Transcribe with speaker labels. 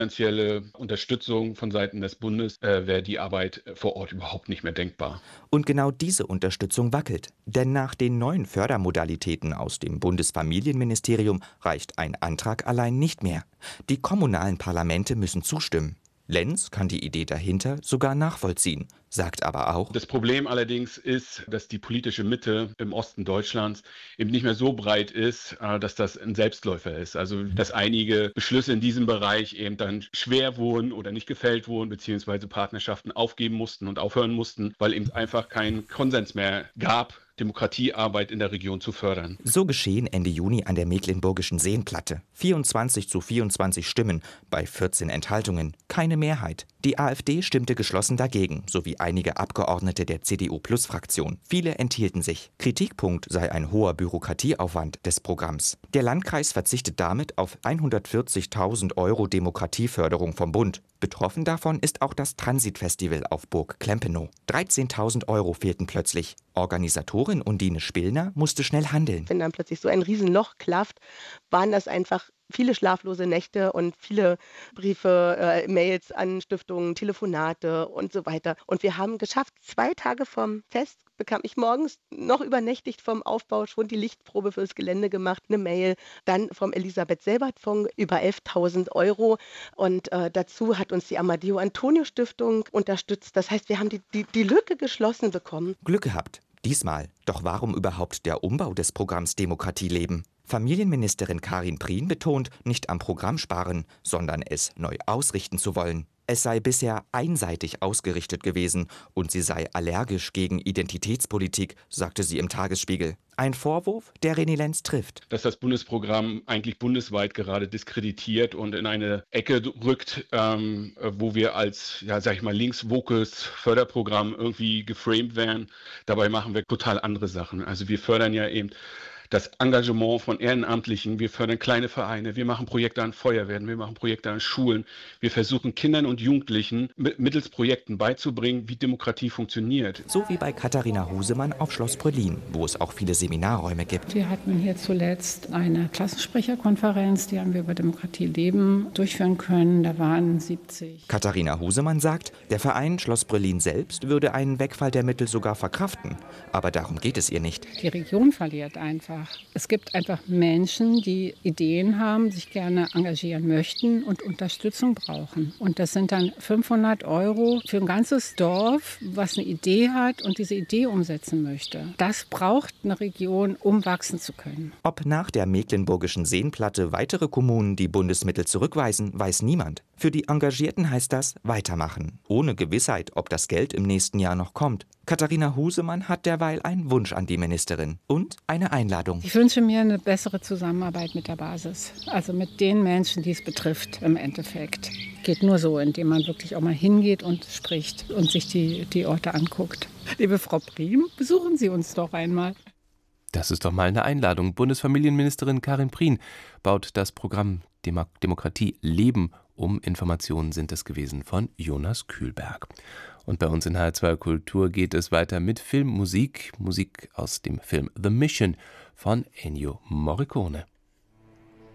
Speaker 1: finanzielle Unterstützung von Seiten des Bundes wäre die Arbeit vor Ort überhaupt nicht mehr denkbar.
Speaker 2: Und genau diese Unterstützung wackelt. Denn nach den neuen Fördermodalitäten aus dem Bundesfamilienministerium reicht ein Antrag allein nicht mehr. Die kommunalen Parlamente müssen zustimmen. Lenz kann die Idee dahinter sogar nachvollziehen, sagt aber auch:
Speaker 1: Das Problem allerdings ist, dass die politische Mitte im Osten Deutschlands eben nicht mehr so breit ist, dass das ein Selbstläufer ist. Also, dass einige Beschlüsse in diesem Bereich eben dann schwer wurden oder nicht gefällt wurden, beziehungsweise Partnerschaften aufgeben mussten und aufhören mussten, weil eben einfach kein Konsens mehr gab, Demokratiearbeit in der Region zu fördern.
Speaker 2: So geschehen Ende Juni an der Mecklenburgischen Seenplatte. 24:24 Stimmen bei 14 Enthaltungen. Keine Mehrheit. Die AfD stimmte geschlossen dagegen, sowie einige Abgeordnete der CDU-Plus-Fraktion. Viele enthielten sich. Kritikpunkt sei ein hoher Bürokratieaufwand des Programms. Der Landkreis verzichtet damit auf 140.000 € Demokratieförderung vom Bund. Betroffen davon ist auch das Transitfestival auf Burg Klempenow. 13.000 € fehlten plötzlich. Organisatorin Undine Spillner musste schnell handeln.
Speaker 3: Wenn dann plötzlich so ein Riesenloch klafft, waren das einfach viele schlaflose Nächte und viele Briefe, Mails an Stiftungen, Telefonate und so weiter. Und wir haben geschafft, 2 Tage vorm Fest bekam ich morgens noch übernächtigt vom Aufbau schon die Lichtprobe fürs Gelände gemacht, eine Mail, dann vom Elisabeth-Selbert-Fonds über 11.000 € und dazu hat uns die Amadeo Antonio Stiftung unterstützt. Das heißt, wir haben die Lücke geschlossen bekommen.
Speaker 2: Glück gehabt. Diesmal. Doch warum überhaupt der Umbau des Programms Demokratie leben? Familienministerin Karin Prien betont, nicht am Programm sparen, sondern es neu ausrichten zu wollen. Es sei bisher einseitig ausgerichtet gewesen und sie sei allergisch gegen Identitätspolitik, sagte sie im Tagesspiegel. Ein Vorwurf, der René Lenz trifft.
Speaker 1: Dass das Bundesprogramm eigentlich bundesweit gerade diskreditiert und in eine Ecke rückt, wo wir als, ja, sag ich mal, linkswokes Förderprogramm irgendwie geframed werden. Dabei machen wir total andere Sachen. Also wir fördern ja eben das Engagement von Ehrenamtlichen, wir fördern kleine Vereine, wir machen Projekte an Feuerwehren, wir machen Projekte an Schulen. Wir versuchen Kindern und Jugendlichen mittels Projekten beizubringen, wie Demokratie funktioniert.
Speaker 2: So wie bei Katharina Husemann auf Schloss Brülin, wo es auch viele Seminarräume gibt.
Speaker 4: Wir hatten hier zuletzt eine Klassensprecherkonferenz, die haben wir über Demokratie leben durchführen können. Da waren 70.
Speaker 2: Katharina Husemann sagt, der Verein Schloss Brülin selbst würde einen Wegfall der Mittel sogar verkraften. Aber darum geht es ihr nicht.
Speaker 4: Die Region verliert einfach. Es gibt einfach Menschen, die Ideen haben, sich gerne engagieren möchten und Unterstützung brauchen. Und das sind dann 500 € für ein ganzes Dorf, was eine Idee hat und diese Idee umsetzen möchte. Das braucht eine Region, um wachsen zu können.
Speaker 2: Ob nach der Mecklenburgischen Seenplatte weitere Kommunen die Bundesmittel zurückweisen, weiß niemand. Für die Engagierten heißt das weitermachen, ohne Gewissheit, ob das Geld im nächsten Jahr noch kommt. Katharina Husemann hat derweil einen Wunsch an die Ministerin und eine Einladung.
Speaker 4: Ich wünsche mir eine bessere Zusammenarbeit mit der Basis, also mit den Menschen, die es betrifft im Endeffekt. Geht nur so, indem man wirklich auch mal hingeht und spricht und sich die Orte anguckt. Liebe Frau Prien, besuchen Sie uns doch einmal.
Speaker 5: Das ist doch mal eine Einladung. Bundesfamilienministerin Karin Prien baut das Programm Demokratie leben um. Informationen sind es gewesen von Jonas Kühlberg. Und bei uns in HR2 Kultur geht es weiter mit Filmmusik. Musik aus dem Film The Mission von Ennio Morricone.